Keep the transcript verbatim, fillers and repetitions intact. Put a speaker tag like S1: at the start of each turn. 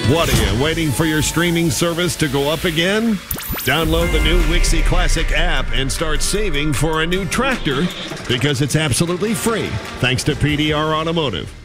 S1: What are you, waiting for your streaming service to go up again? Download the new Wixie Classic app and start saving for a new tractor because it's absolutely free thanks to P D R Automotive.